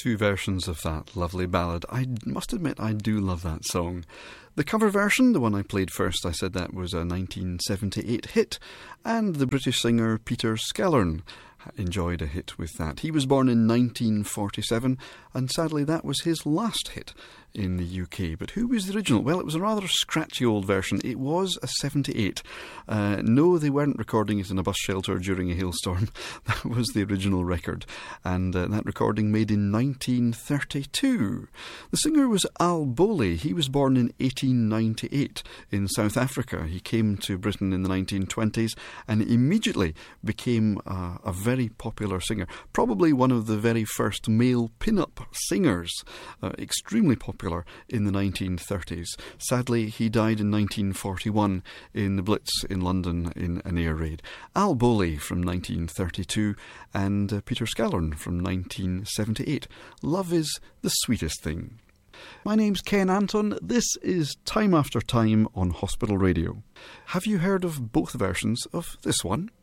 two versions of that lovely ballad. I must admit I do love that song. The cover version, the one I played first, I said that was a 1978 hit, and the British singer Peter Skellern enjoyed a hit with that. He was born in 1947, and sadly that was his last hit in the UK. But who was the original? Well, it was a rather scratchy old version. It was a 78. No, they weren't recording it in a bus shelter during a hailstorm. That was the original record, and that recording made in 1932. The singer was Al Bowley. He was born in 1898 in South Africa. He came to Britain in the 1920s and immediately became a very popular singer, probably one of the very first male pin-up singers, extremely popular in the 1930s. Sadly, he died in 1941 in the Blitz in London in an air raid. Al Bowley from 1932 and Peter Skellern from 1978. Love is the sweetest thing. My name's Ken Anton. This is Time After Time on Hospital Radio. Have you heard of both versions of this one?